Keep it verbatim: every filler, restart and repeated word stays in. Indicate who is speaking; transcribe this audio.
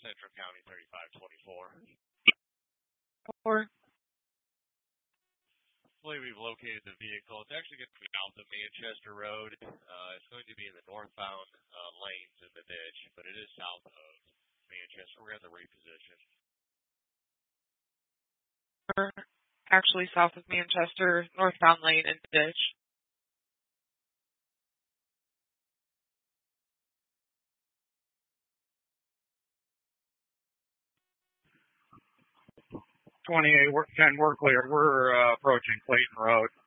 Speaker 1: Central County thirty-five twenty-four.
Speaker 2: Or
Speaker 1: Hopefully we've located the vehicle. It's actually going to be out the Manchester Road. Uh, it's going to be in the northbound uh, lanes in the ditch, but it is south of Manchester. We're going to reposition.
Speaker 2: actually south of Manchester, northbound lane and ditch.
Speaker 3: twenty-eight, ten, we're clear. We're uh, approaching Clayton Road.